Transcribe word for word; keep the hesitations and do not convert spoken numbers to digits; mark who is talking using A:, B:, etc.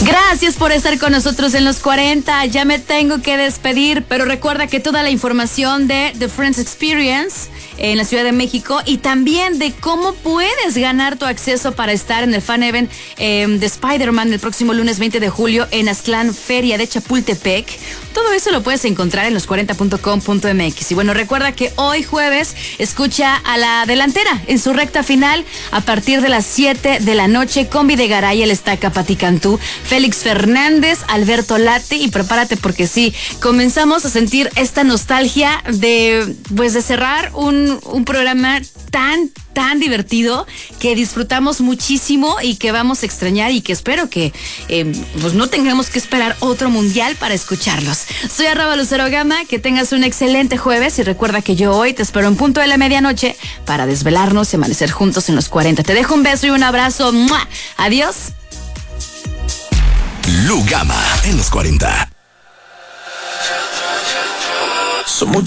A: Gracias por estar con nosotros en los cuarenta. Ya me tengo que despedir, pero recuerda que toda la información de The Friends Experience en la Ciudad de México y también de cómo puedes ganar tu acceso para estar en el Fan Event eh, de Spider-Man el próximo lunes veinte de julio en Aztlán, Feria de Chapultepec. Todo eso lo puedes encontrar en los cuarenta punto com punto m x. Y bueno, recuerda que hoy jueves escucha a La Delantera en su recta final a partir de las siete de la noche con Videgaray, El Estaca, Pati Cantú, Félix Fernández, Alberto Lati, y prepárate porque sí, comenzamos a sentir esta nostalgia de, pues, de cerrar un, un programa tan, tan divertido que disfrutamos muchísimo y que vamos a extrañar y que espero que eh, pues no tengamos que esperar otro mundial para escucharlos. Soy arroba Lucero Gama, que tengas un excelente jueves y recuerda que yo hoy te espero en punto de la medianoche para desvelarnos y amanecer juntos en los cuarenta. Te dejo un beso y un abrazo. ¡Mua! Adiós.
B: Lu Gama en los cuarenta.